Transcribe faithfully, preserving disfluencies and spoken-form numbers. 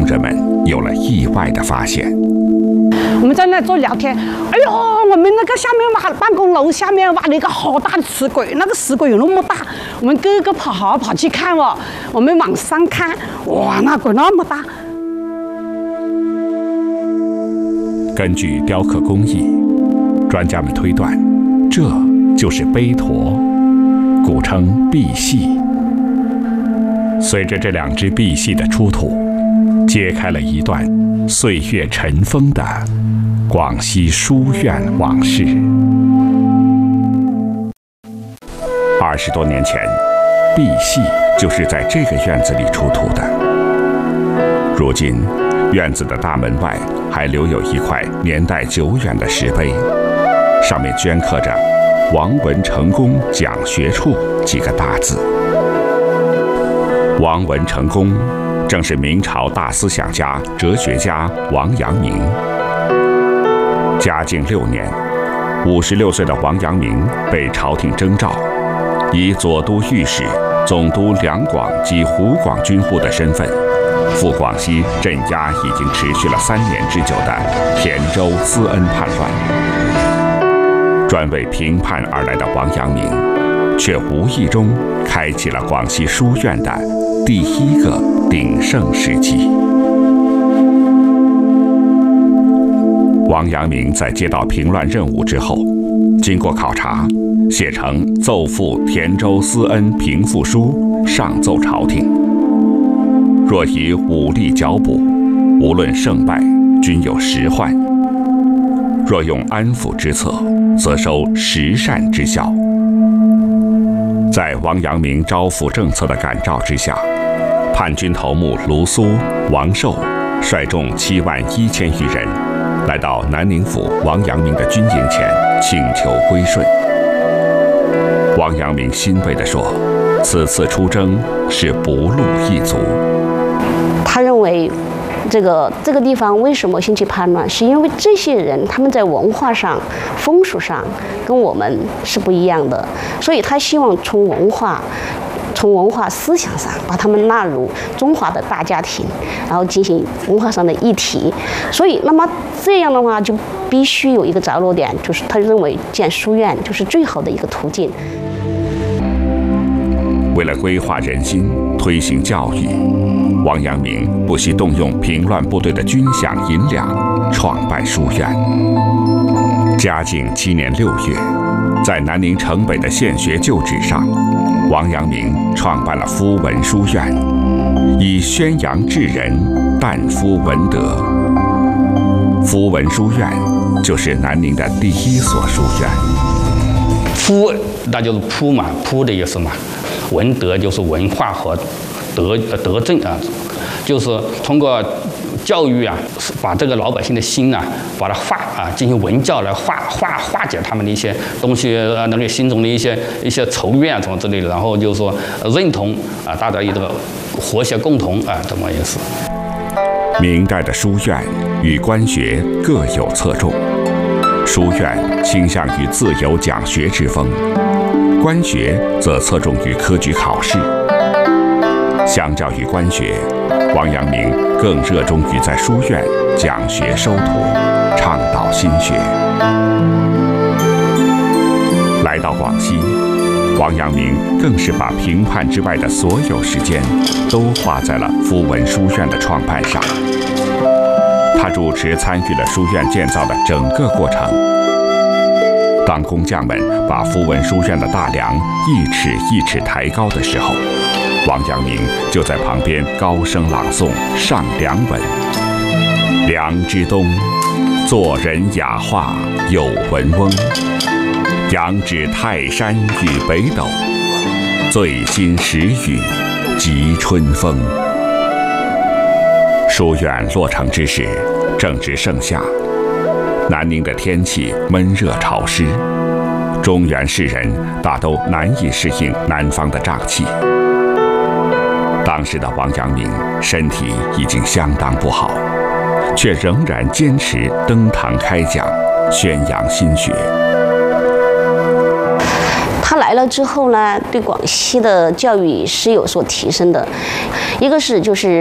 工人们有了意外的发现。 我们在那做聊天，哎呦，我们那个下面挖办公楼下面挖了一个好大的石鬼，那个石鬼有那么大，我们个个跑跑跑去看哦。我们往上看，哇，那鬼那么大。 根据雕刻工艺，专家们推断，这就是碑驼，古称赑屃。随着这两只赑屃的出土，揭开了一段岁月尘封的广西书院往事。二十多年前，赑屃就是在这个院子里出土的。如今，院子的大门外还留有一块年代久远的石碑，上面镌刻着“王文成公讲学处”几个大字。王文成公正是明朝大思想家、哲学家王阳明。嘉靖六年，五十六岁的王阳明被朝廷征召，以左都御史、总督两广及湖广军户的身份，赴广西镇压已经持续了三年之久的田州思恩叛乱。专为平叛而来的王阳明，却无意中开启了广西书院的第一个鼎盛时期。王阳明在接到平乱任务之后，经过考察，写成《奏复田州思恩平复书》，上奏朝廷。若以武力剿捕，无论胜败，均有实患；若用安抚之策，则收实善之效。在王阳明招抚政策的感召之下，叛军头目卢苏、王寿率众七万一千余人，来到南宁府王阳明的军营前，请求归顺。王阳明欣慰地说：“此次出征是不露一卒。” 他认为，这个这个地方为什么兴起叛乱，是因为这些人他们在文化上、风俗上跟我们是不一样的，所以他希望从文化。从文化思想上把他们纳入中华的大家庭，然后进行文化上的议题。所以，那么这样的话就必须有一个着落点，就是他认为建书院就是最好的一个途径。 为了规划人心、推行教育，王阳明不惜动用平乱部队的军饷银两，创办书院。嘉靖七年六月，在南宁城北的县学旧址上，王阳明创办了夫文书院，以宣扬治人、淡夫文德。夫文书院就是南宁的第一所书院。 夫那就是铺嘛，铺的意思嘛。文德就是文化和德德政啊，就是通过教育啊，把这个老百姓的心啊，把它化啊，进行文教来化化化解他们的一些东西，呃，那个心中的一些一些仇怨啊什么之类的，然后就是说认同啊，大家一个和谐共同啊，这么意思。 明代的书院与官学各有侧重，书院倾向于自由讲学之风，官学则侧重于科举考试。相较于官学，王阳明更热衷于在书院讲学收徒，倡导心学。来到广西，王阳明更是把平叛之外的所有时间都花在了夫文书院的创办上。他主持参与了书院建造的整个过程。当工匠们把夫文书院的大梁一尺一尺抬高的时候，王阳明就在旁边高声朗诵《上梁文》：“梁之东，做人雅化有文翁，仰指泰山与北斗，醉心时雨及春风。”书院落成之时，正值盛夏，南宁的天气闷热潮湿，中原士人大都难以适应南方的瘴气。当时的王阳明身体已经相当不好，却仍然坚持登堂开讲，宣扬心学。 他来了之后呢，对广西的教育是有所提升的。一个是就是